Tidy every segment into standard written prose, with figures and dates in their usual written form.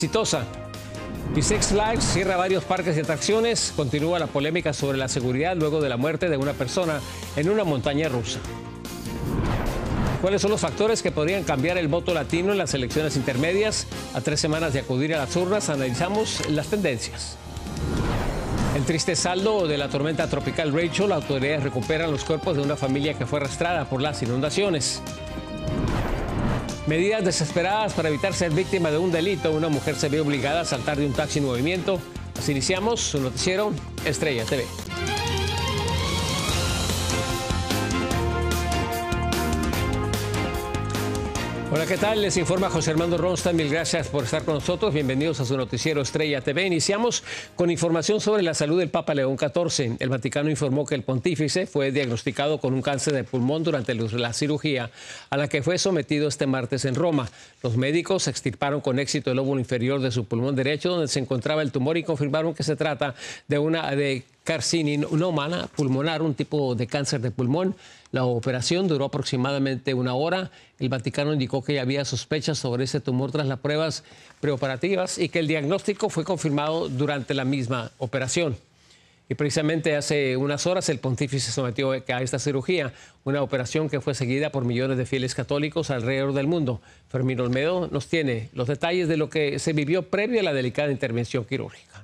Exitosa. Y Six Flags cierra varios parques de atracciones. Continúa la polémica sobre la seguridad luego de la muerte de una persona en una montaña rusa. ¿Cuáles son los factores que podrían cambiar el voto latino en las elecciones intermedias? A 3 semanas de acudir a las urnas, analizamos las tendencias. El triste saldo de la tormenta tropical Rachel, las autoridades recuperan los cuerpos de una familia que fue arrastrada por las inundaciones. Medidas desesperadas para evitar ser víctima de un delito. Una mujer se ve obligada a saltar de un taxi en movimiento. Así iniciamos su noticiero Estrella TV. Hola, ¿qué tal? Les informa José Armando Ronstadt. Mil gracias por estar con nosotros. Bienvenidos a su noticiero Estrella TV. Iniciamos con información sobre la salud del Papa León XIV. El Vaticano informó que el pontífice fue diagnosticado con un cáncer de pulmón durante la cirugía a la que fue sometido este martes en Roma. Los médicos extirparon con éxito el lóbulo inferior de su pulmón derecho, donde se encontraba el tumor, y confirmaron que se trata de carcinoma pulmonar, un tipo de cáncer de pulmón. La operación duró aproximadamente 1 hora. El Vaticano indicó que ya había sospechas sobre ese tumor tras las pruebas preoperativas y que el diagnóstico fue confirmado durante la misma operación. Y precisamente hace unas horas el pontífice se sometió a esta cirugía, una operación que fue seguida por millones de fieles católicos alrededor del mundo. Fermín Olmedo nos tiene los detalles de lo que se vivió previo a la delicada intervención quirúrgica.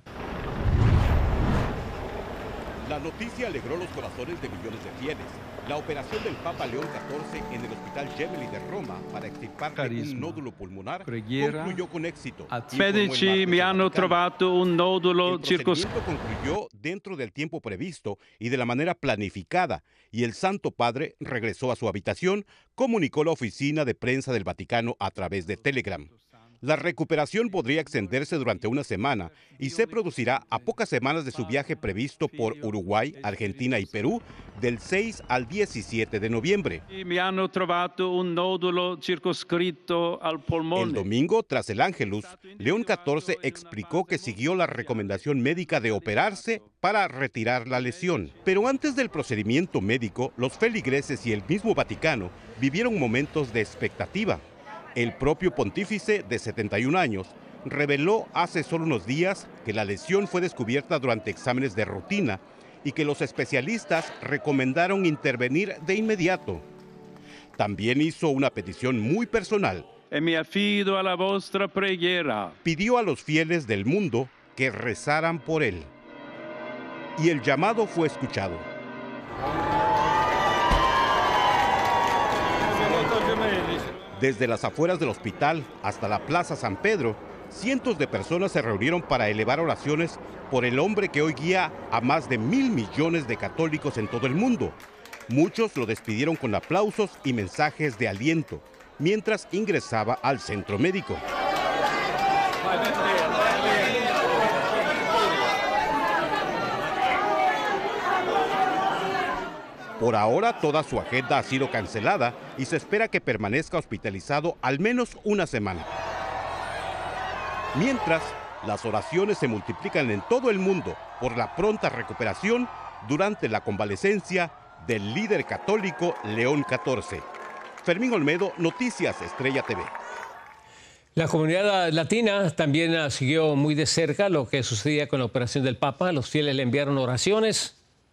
La noticia alegró los corazones de millones de fieles. La operación del Papa León XIV en el Hospital Gemelli de Roma para extirparle un nódulo pulmonar concluyó con éxito. Medici mi hanno trovato un nódulo El procedimiento concluyó dentro del tiempo previsto y de la manera planificada, y el Santo Padre regresó a su habitación, comunicó la oficina de prensa del Vaticano a través de Telegram. La recuperación podría extenderse durante 1 semana y se producirá a pocas semanas de su viaje previsto por Uruguay, Argentina y Perú del 6 al 17 de noviembre. Mi hanno trovato un nódulo circoscritto al polmone. El domingo, tras el Ángelus, León XIV explicó que siguió la recomendación médica de operarse para retirar la lesión. Pero antes del procedimiento médico, los feligreses y el mismo Vaticano vivieron momentos de expectativa. El propio pontífice, de 71 años, reveló hace solo unos días que la lesión fue descubierta durante exámenes de rutina y que los especialistas recomendaron intervenir de inmediato. También hizo una petición muy personal. Me affido alla vostra preghiera. Pidió a los fieles del mundo que rezaran por él. Y el llamado fue escuchado. Desde las afueras del hospital hasta la Plaza San Pedro, cientos de personas se reunieron para elevar oraciones por el hombre que hoy guía a más de 1.000 millones de católicos en todo el mundo. Muchos lo despidieron con aplausos y mensajes de aliento mientras ingresaba al centro médico. Por ahora, toda su agenda ha sido cancelada y se espera que permanezca hospitalizado al menos 1 semana. Mientras, las oraciones se multiplican en todo el mundo por la pronta recuperación durante la convalecencia del líder católico León XIV. Fermín Olmedo, Noticias Estrella TV. La comunidad latina también siguió muy de cerca lo que sucedía con la operación del Papa. Los fieles le enviaron oraciones.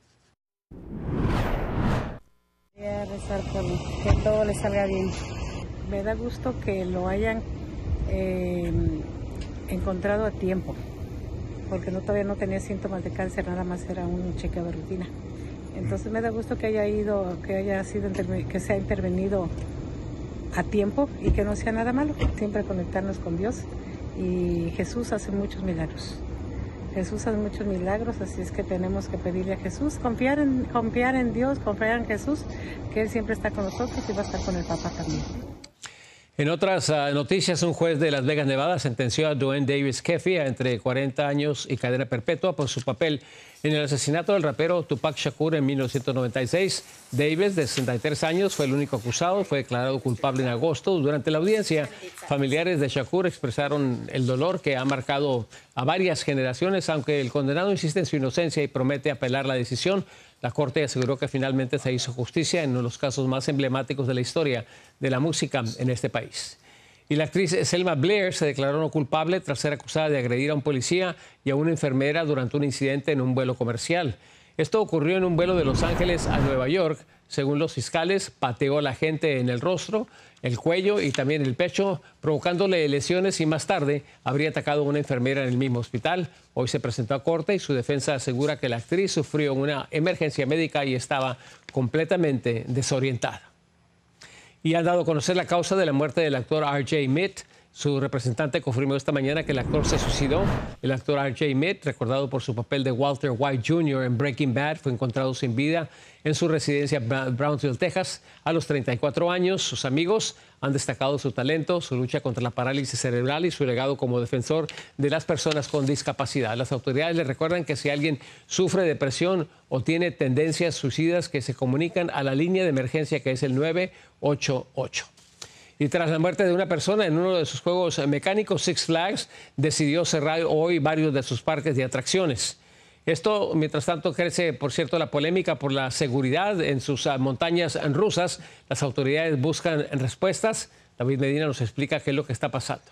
Voy a rezar por que todo le salga bien. Me da gusto que lo hayan encontrado a tiempo, porque todavía no tenía síntomas de cáncer, nada más era un chequeo de rutina. Entonces me da gusto que que se ha intervenido a tiempo y que no sea nada malo. Siempre conectarnos con Dios, y Jesús hace muchos milagros. Jesús hace muchos milagros, así es que tenemos que pedirle a Jesús, confiar en Dios, confiar en Jesús, que Él siempre está con nosotros y va a estar con el Papa también. En otras noticias, un juez de Las Vegas, Nevada, sentenció a Duane Davis Keffi a entre 40 años y cadena perpetua por su papel en el asesinato del rapero Tupac Shakur en 1996. Davis, de 63 años, fue el único acusado. Fue declarado culpable en agosto. Durante la audiencia, familiares de Shakur expresaron el dolor que ha marcado a varias generaciones. Aunque el condenado insiste en su inocencia y promete apelar la decisión, la Corte aseguró que finalmente se hizo justicia en uno de los casos más emblemáticos de la historia de la música en este país. Y la actriz Selma Blair se declaró no culpable tras ser acusada de agredir a un policía y a una enfermera durante un incidente en un vuelo comercial. Esto ocurrió en un vuelo de Los Ángeles a Nueva York. Según los fiscales, pateó a la gente en el rostro, el cuello y también el pecho, provocándole lesiones, y más tarde habría atacado a una enfermera en el mismo hospital. Hoy se presentó a corte y su defensa asegura que la actriz sufrió una emergencia médica y estaba completamente desorientada. Y han dado a conocer la causa de la muerte del actor R.J. Mitt. Su representante confirmó esta mañana que el actor se suicidó. El actor R.J. Mitt, recordado por su papel de Walter White Jr. en Breaking Bad, fue encontrado sin vida en su residencia en Brownsville, Texas, a los 34 años. Sus amigos han destacado su talento, su lucha contra la parálisis cerebral y su legado como defensor de las personas con discapacidad. Las autoridades le recuerdan que si alguien sufre depresión o tiene tendencias suicidas, que se comunican a la línea de emergencia, que es el 988. Y tras la muerte de una persona en uno de sus juegos mecánicos, Six Flags decidió cerrar hoy varios de sus parques de atracciones. Esto, mientras tanto, crece, por cierto, la polémica por la seguridad en sus montañas rusas. Las autoridades buscan respuestas. David Medina nos explica qué es lo que está pasando.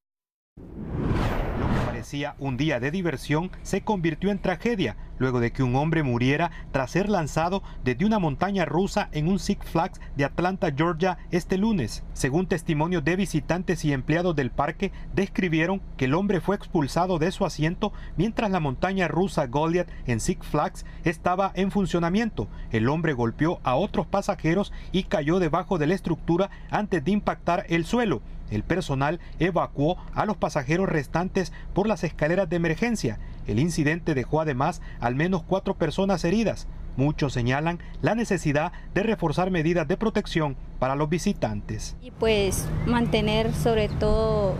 Parecía un día de diversión, se convirtió en tragedia luego de que un hombre muriera tras ser lanzado desde una montaña rusa en un Six Flags de Atlanta, Georgia, este lunes. Según testimonios de visitantes y empleados del parque, describieron que el hombre fue expulsado de su asiento mientras la montaña rusa Goliath en Six Flags estaba en funcionamiento. El hombre golpeó a otros pasajeros y cayó debajo de la estructura antes de impactar el suelo. El personal evacuó a los pasajeros restantes por las escaleras de emergencia. El incidente dejó además al menos 4 personas heridas. Muchos señalan la necesidad de reforzar medidas de protección para los visitantes. Y pues mantener sobre todo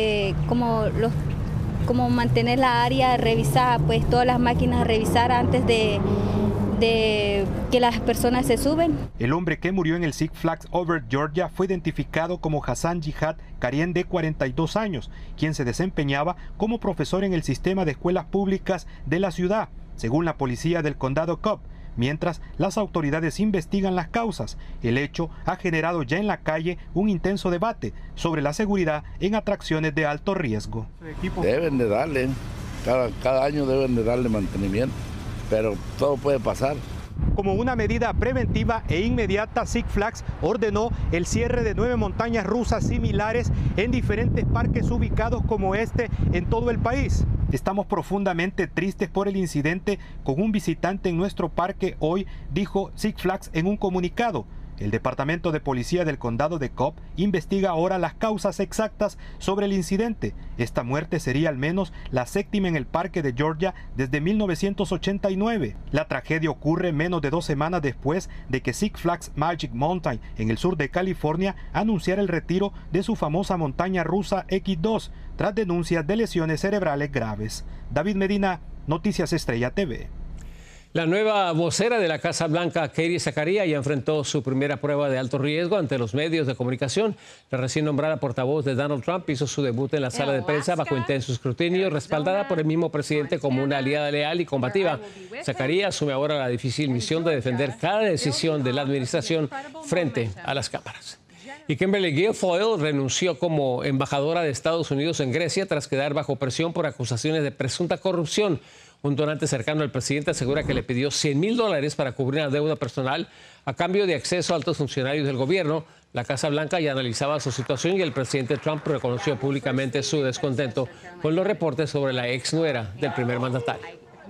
como mantener la área revisada, pues todas las máquinas revisar antes de que las personas se suben. El hombre que murió en el Six Flags Over Georgia fue identificado como Hassan Jihad Karien, de 42 años, quien se desempeñaba como profesor en el sistema de escuelas públicas de la ciudad, según la policía del condado Cobb. Mientras las autoridades investigan las causas, el hecho ha generado ya en la calle un intenso debate sobre la seguridad en atracciones de alto riesgo. Deben de darle, cada año deben de darle mantenimiento, pero todo puede pasar. Como una medida preventiva e inmediata, Six Flags ordenó el cierre de 9 montañas rusas similares en diferentes parques ubicados como este en todo el país. Estamos profundamente tristes por el incidente con un visitante en nuestro parque hoy, dijo Six Flags en un comunicado. El Departamento de Policía del Condado de Cobb investiga ahora las causas exactas sobre el incidente. Esta muerte sería al menos la 7ª en el parque de Georgia desde 1989. La tragedia ocurre menos de 2 semanas después de que Six Flags Magic Mountain, en el sur de California, anunciara el retiro de su famosa montaña rusa X2 tras denuncias de lesiones cerebrales graves. David Medina, Noticias Estrella TV. La nueva vocera de la Casa Blanca, Katie Zakaria, ya enfrentó su primera prueba de alto riesgo ante los medios de comunicación. La recién nombrada portavoz de Donald Trump hizo su debut en la sala de prensa bajo intenso escrutinio, respaldada por el mismo presidente como una aliada leal y combativa. Zakaria asume ahora la difícil misión de defender cada decisión de la administración frente a las cámaras. Y Kimberly Guilfoyle renunció como embajadora de Estados Unidos en Grecia tras quedar bajo presión por acusaciones de presunta corrupción. Un donante cercano al presidente asegura que le pidió $100,000 para cubrir una deuda personal a cambio de acceso a altos funcionarios del gobierno. La Casa Blanca ya analizaba su situación y el presidente Trump reconoció públicamente su descontento con los reportes sobre la ex nuera del primer mandatario.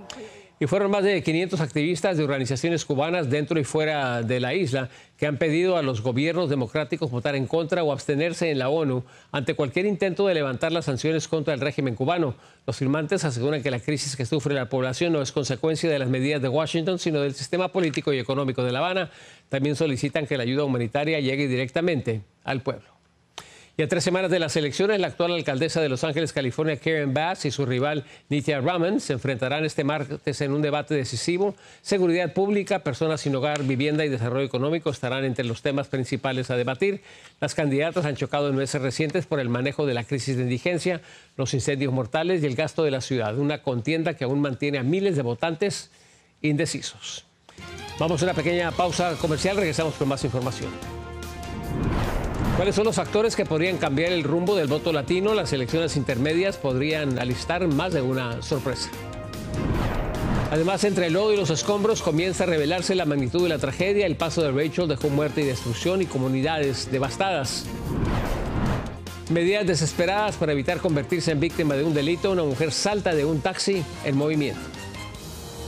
Y fueron más de 500 activistas de organizaciones cubanas dentro y fuera de la isla que han pedido a los gobiernos democráticos votar en contra o abstenerse en la ONU ante cualquier intento de levantar las sanciones contra el régimen cubano. Los firmantes aseguran que la crisis que sufre la población no es consecuencia de las medidas de Washington, sino del sistema político y económico de La Habana. También solicitan que la ayuda humanitaria llegue directamente al pueblo. Y a 3 semanas de las elecciones, la actual alcaldesa de Los Ángeles, California, Karen Bass, y su rival Nithya Raman se enfrentarán este martes en un debate decisivo. Seguridad pública, personas sin hogar, vivienda y desarrollo económico estarán entre los temas principales a debatir. Las candidatas han chocado en meses recientes por el manejo de la crisis de indigencia, los incendios mortales y el gasto de la ciudad. Una contienda que aún mantiene a miles de votantes indecisos. Vamos a una pequeña pausa comercial. Regresamos con más información. ¿Cuáles son los factores que podrían cambiar el rumbo del voto latino? Las elecciones intermedias podrían alistar más de una sorpresa. Además, entre el lodo y los escombros comienza a revelarse la magnitud de la tragedia. El paso de Rachel dejó muerte y destrucción y comunidades devastadas. Medidas desesperadas para evitar convertirse en víctima de un delito. Una mujer salta de un taxi en movimiento.